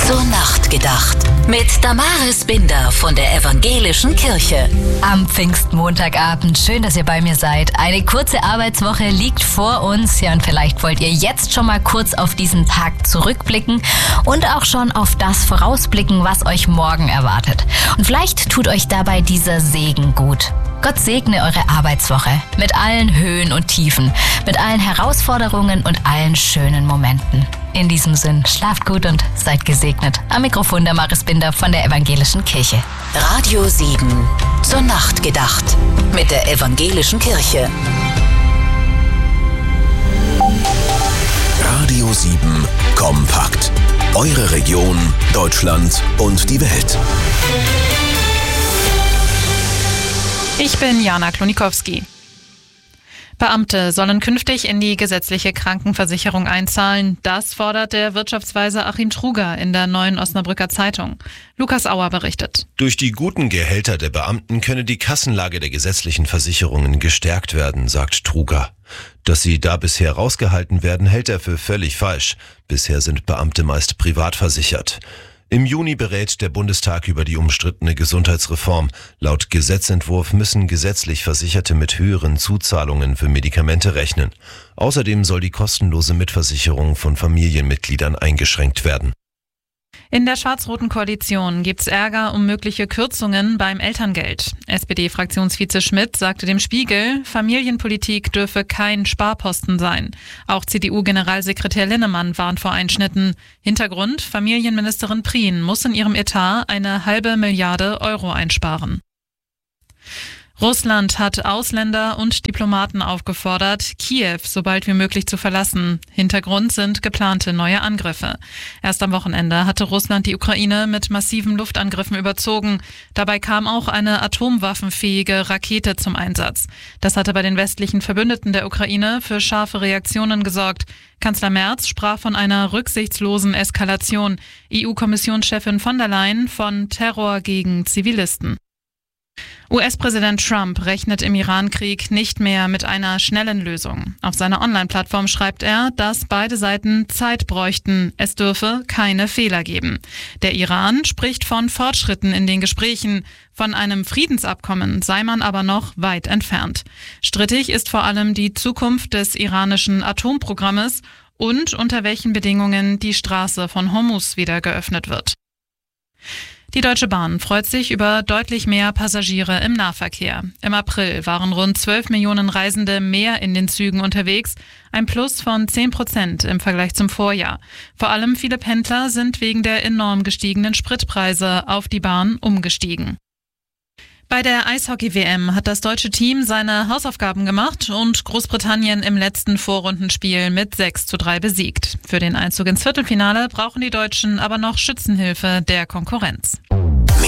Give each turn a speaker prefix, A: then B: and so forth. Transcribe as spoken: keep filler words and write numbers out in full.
A: Zur Nacht gedacht. Mit Damaris Binder von der Evangelischen Kirche.
B: Am Pfingstmontagabend. Schön, dass ihr bei mir seid. Eine kurze Arbeitswoche liegt vor uns. Ja, und vielleicht wollt ihr jetzt schon mal kurz auf diesen Tag zurückblicken und auch schon auf das vorausblicken, was euch morgen erwartet. Und vielleicht tut euch dabei dieser Segen gut. Gott segne eure Arbeitswoche mit allen Höhen und Tiefen, mit allen Herausforderungen und allen schönen Momenten. In diesem Sinn, schlaft gut und seid gesegnet. Am Mikrofon Damaris Binder von der Evangelischen Kirche.
A: Radio sieben. Zur Nacht gedacht. Mit der Evangelischen Kirche.
C: Radio sieben Kompakt. Eure Region, Deutschland und die Welt.
D: Ich bin Jana Klonikowski. Beamte sollen künftig in die gesetzliche Krankenversicherung einzahlen. Das fordert der Wirtschaftsweise Achim Truger in der Neuen Osnabrücker Zeitung. Lukas Auer berichtet.
E: Durch die guten Gehälter der Beamten könne die Kassenlage der gesetzlichen Versicherungen gestärkt werden, sagt Truger. Dass sie da bisher rausgehalten werden, hält er für völlig falsch. Bisher sind Beamte meist privat versichert. Im Juni berät der Bundestag über die umstrittene Gesundheitsreform. Laut Gesetzentwurf müssen gesetzlich Versicherte mit höheren Zuzahlungen für Medikamente rechnen. Außerdem soll die kostenlose Mitversicherung von Familienmitgliedern eingeschränkt werden.
D: In der schwarz-roten Koalition gibt's Ärger um mögliche Kürzungen beim Elterngeld. S P D-Fraktionsvize Schmidt sagte dem Spiegel, Familienpolitik dürfe kein Sparposten sein. Auch C D U-Generalsekretär Linnemann warnt vor Einschnitten. Hintergrund, Familienministerin Prien muss in ihrem Etat eine halbe Milliarde Euro einsparen. Russland hat Ausländer und Diplomaten aufgefordert, Kiew so bald wie möglich zu verlassen. Hintergrund sind geplante neue Angriffe. Erst am Wochenende hatte Russland die Ukraine mit massiven Luftangriffen überzogen. Dabei kam auch eine atomwaffenfähige Rakete zum Einsatz. Das hatte bei den westlichen Verbündeten der Ukraine für scharfe Reaktionen gesorgt. Kanzler Merz sprach von einer rücksichtslosen Eskalation. E U-Kommissionschefin von der Leyen von Terror gegen Zivilisten. U S-Präsident Trump rechnet im Iran-Krieg nicht mehr mit einer schnellen Lösung. Auf seiner Online-Plattform schreibt er, dass beide Seiten Zeit bräuchten. Es dürfe keine Fehler geben. Der Iran spricht von Fortschritten in den Gesprächen. Von einem Friedensabkommen sei man aber noch weit entfernt. Strittig ist vor allem die Zukunft des iranischen Atomprogrammes und unter welchen Bedingungen die Straße von Hormuz wieder geöffnet wird. Die Deutsche Bahn freut sich über deutlich mehr Passagiere im Nahverkehr. Im April waren rund zwölf Millionen Reisende mehr in den Zügen unterwegs, ein Plus von zehn Prozent im Vergleich zum Vorjahr. Vor allem viele Pendler sind wegen der enorm gestiegenen Spritpreise auf die Bahn umgestiegen. Bei der Eishockey-W M hat das deutsche Team seine Hausaufgaben gemacht und Großbritannien im letzten Vorrundenspiel mit sechs zu drei besiegt. Für den Einzug ins Viertelfinale brauchen die Deutschen aber noch Schützenhilfe der Konkurrenz.